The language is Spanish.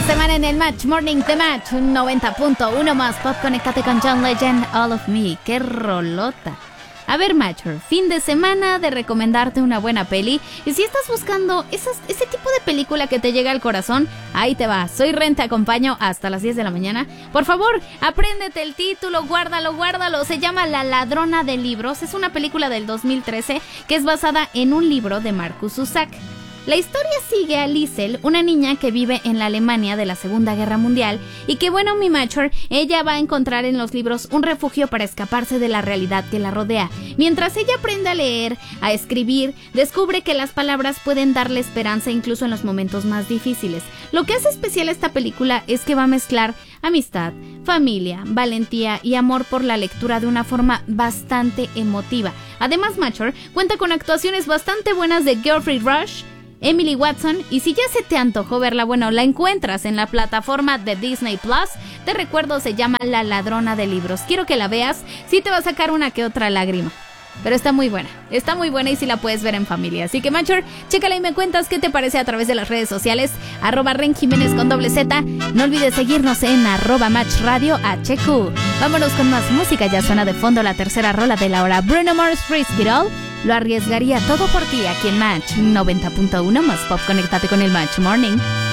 semana en el Match Morning The Match 90.1 más pop. Conéctate con John Legend, All of Me. ¡Qué rolota! A ver, Matcher, fin de semana de recomendarte una buena peli. Y si estás buscando ese tipo de película que te llega al corazón, ahí te va. Soy Ren, te acompaño hasta las 10 de la mañana. Por favor, apréndete el título, guárdalo. Se llama La ladrona de libros. Es una película del 2013 que es basada en un libro de Marcus Zusak. La historia sigue a Liesel, una niña que vive en la Alemania de la Segunda Guerra Mundial y que, bueno, mi Matcher, ella va a encontrar en los libros un refugio para escaparse de la realidad que la rodea. Mientras ella aprende a leer, a escribir, descubre que las palabras pueden darle esperanza incluso en los momentos más difíciles. Lo que hace especial esta película es que va a mezclar amistad, familia, valentía y amor por la lectura de una forma bastante emotiva. Además, Matcher cuenta con actuaciones bastante buenas de Geoffrey Rush, Emily Watson, y si ya se te antojó verla, bueno, la encuentras en la plataforma de Disney Plus. Te recuerdo, se llama La ladrona de libros. Quiero que la veas, sí te va a sacar una que otra lágrima, pero está muy buena y sí la puedes ver en familia. Así que, Matcher, chécala y me cuentas qué te parece a través de las redes sociales, @RenJiménez con /Z. No olvides seguirnos en @MatchRadioHQ. Vámonos con más música, ya suena de fondo la tercera rola de la hora. Bruno Mars, Risk It All. Lo arriesgaría todo por ti aquí en Match 90.1 más pop. Conéctate con el Match Morning.